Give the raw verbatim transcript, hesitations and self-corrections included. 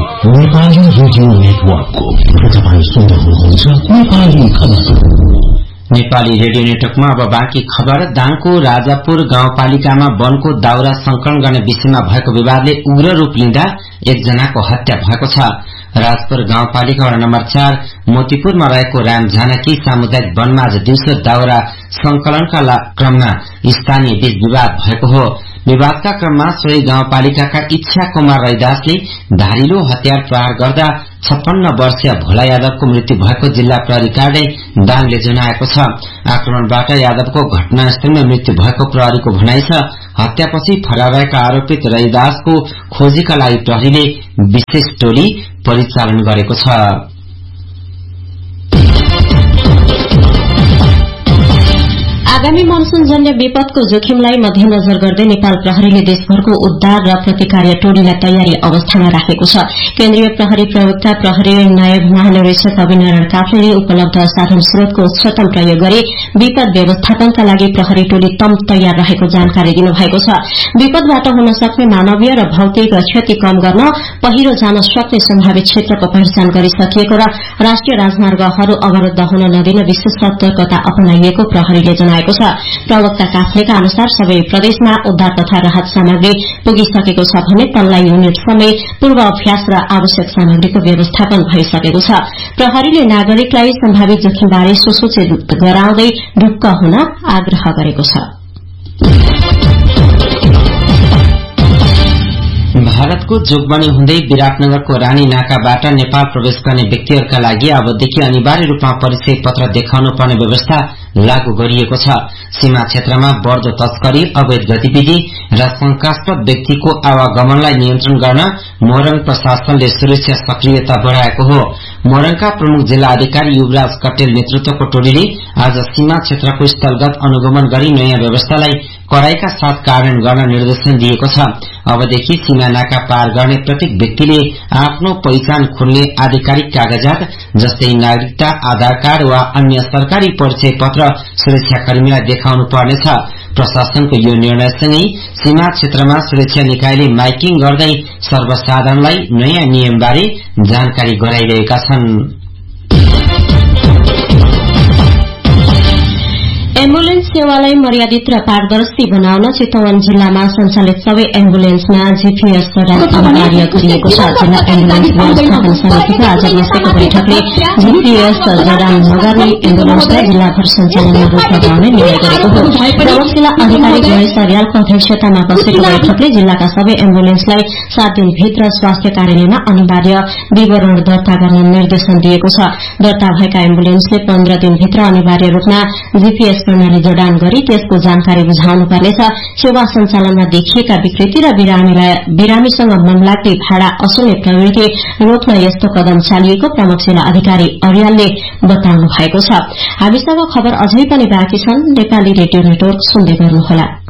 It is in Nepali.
नेपाली रेडियो नेटवर्कको तपाईँ सुन्दै हुनुहुन्छ नेपाली खबर। नेपाली रेडियो नेटवर्कमा अब बाँकी खबर। दाङको राजापुर गाउँपालिकामा वनको दाउरा संकलन गर्ने विषयमा भएको विवादले उग्र रूप लिँदा एकजनाको हत्या भएको छ। राजपुर गाउँपालिका वडा नम्बर चार मोतीपुरमा रहेको राम जानकी सामुदायिक वनमा आज दिउँसो दाउरा संकलनका क्रममा स्थानीय बीच विवाद भएको हो। विवादका क्रममा सोही गाउँपालिकाका इच्छा कुमार रैदासले धारिलो हतियार प्रहार गर्दा छप्पन्न वर्षीय भोला यादवको मृत्यु भएको जिल्ला प्रहरी कार्यालय दाङले जनाएको छ। आक्रमणबाट यादवको घटनास्थलमा मृत्यु भएको प्रहरीको भनाइ छ। हत्यापछि फरार रहेका आरोपित रैदासको खोजीका लागि प्रहरीले विशेष टोली परिचालन गरेको छ। आगामी मनसून जन्य विपदको जोखिमलाई मध्यनजर गर्दै नेपाल प्रहरीले देशभरको उद्धार र प्रतिकार्य टोलीलाई तयारी अवस्थामा राखेको छ। केन्द्रीय प्रहरी प्रवक्ता प्रहरी नायब महानिरीक्षक अभिनरण काफ्लेले उपलब्ध साधन स्रोतको उच्चतम प्रयोग गरी विपद व्यवस्थापनका लागि प्रहरी टोली तम तयार रहेको जानकारी दिनुभएको छ। विपदबाट हुन सक्ने मानवीय र भौतिक क्षति कम गर्न पहिरो जान सक्ने सम्भावित क्षेत्रको पहिचान गरिसकिएको र राष्ट्रिय राजमार्गहरू अवरूद्ध हुन नदिन विशेष सतर्कता अपनाइएको प्रहरीले जनाएको छ। प्रवक्ता काफ्लेका अनुसार सबै प्रदेशमा उद्धार तथा राहत सामग्री पुगिसकेको छ भने तल्ला युनिट समेत पूर्व अभ्यास र आवश्यक सामग्रीको व्यवस्थापन भइसकेको छ। प्रहरीले नागरिकलाई सम्भावित जोखिमबारे सुसूचित गराउँदै ढुक्क हुन आग्रह गरेको छ। भारतको जोगबनी हुँदै विराटनगरको रानी नाकाबाट नेपाल प्रवेश गर्ने व्यक्तिहरूका लागि अबदेखि अनिवार्य रूपमा परिचय पत्र देखाउनु पर्ने व्यवस्था लागू गरिएको छ। सीमा क्षेत्रमा बढ़दो तस्करी, अवैध गतिविधि र शंकास्पद व्यक्तिको आवागमनलाई नियन्त्रण गर्न मोरङ प्रशासनले सुरक्षा सक्रियता बढ़ाएको हो। मोरङका प्रमुख जिल्ला अधिकारी युवराज कटेल नेतृत्वको टोलीले आज सीमा क्षेत्रको स्थलगत अनुगमन गरी नयाँ व्यवस्थालाई कडाईका साथ कार्यान्वयन गर्न निर्देशन दिएको छ। अबदेखि सीमा नाका पार गर्ने प्रत्येक व्यक्तिले आफ्नो पहिचान खोल्ने आधिकारिक कागजात जस्तै नागरिकता, आधार कार्ड वा अन्य सरकारी परिचय पत्र सुरक्षाकर्मीलाई देखाउनु पर्नेछ। प्रशासनको यो निर्णयसँगै सीमा क्षेत्रमा सुरक्षा निकायले माइकिङ गर्दै सर्वसाधारणलाई नयाँ नियमबारे जानकारी गराइरहेका छन्। एम्बुलेन्स सेवालाई मर्यादित र पारदर्शी बनाउन चितवन जिल्लामा सञ्चालित सबै एम्बुलेन्समा जीपीएस जडान अनिवार्य गरिएको छ। जिल्ला एम्बुलेन्स व्यवस्थापन समितिको आज बसेको बैठकले जीपीएस जडान नगर्ने एम्बुलेन्सलाई जिल्लाभर सञ्चालनमा रोक लगाउने निर्णय गरेको हो। प्रमुख जिल्ला अधिकारी गणेश अर्यालको अध्यक्षतामा बसेको बैठकले जिल्लाका सबै एम्बुलेन्सलाई सात दिनभित्र स्वास्थ्य कार्यालयमा अनिवार्य विवरण दर्ता गर्न निर्देशन दिएको छ। दर्ता भएका एम्बुलेन्सले पन्ध्र दिनभित्र अनिवार्य रूपमा जीपीएस प्रणाली जडान गरी त्यसको जानकारी बुझाउनु पर्नेछ। सेवा सञ्चालनमा देखिएका विकृति र बिरामीसँग मनलाग्दै भाडा असुल्ने प्रवृत्ति रोक्न यस्तो कदम चालिएको प्रमुख जिल्ला अधिकारी अर्यालले बताउनु भएको छ। हामीसँग खबर अझै पनि बाँकी छन्। नेपाली रेडियो नेटवर्क सुन्दै गर्नुहोला।